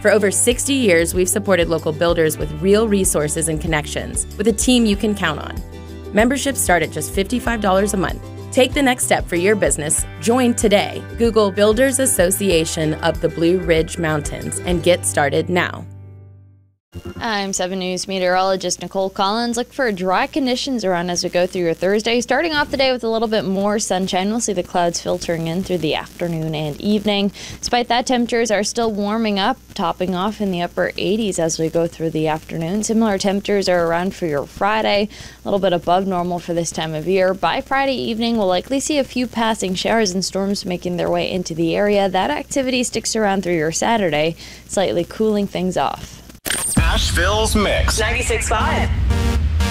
For over 60 years, we've supported local builders with real resources and connections, with a team you can count on. Memberships start at just $55 a month. Take the next step for your business. Join today. Google Builders Association of the Blue Ridge Mountains and get started now. I'm 7 News meteorologist Nicole Collins. Look for dry conditions around as we go through your Thursday. Starting off the day with a little bit more sunshine. We'll see the clouds filtering in through the afternoon and evening. Despite that, temperatures are still warming up, topping off in the upper 80s as we go through the afternoon. Similar temperatures are around for your Friday, a little bit above normal for this time of year. By Friday evening, we'll likely see a few passing showers and storms making their way into the area. That activity sticks around through your Saturday, slightly cooling things off. Asheville's Mix 96.5.